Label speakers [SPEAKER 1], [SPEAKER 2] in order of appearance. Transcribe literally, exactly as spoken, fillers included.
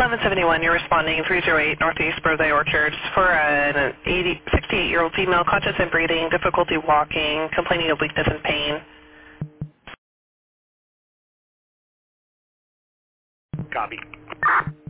[SPEAKER 1] eleven seventy-one, you're responding three oh eight Northeast Birthday Orchards for an sixty-eight-year-old female, conscious and breathing, difficulty walking, complaining of weakness and pain.
[SPEAKER 2] Copy.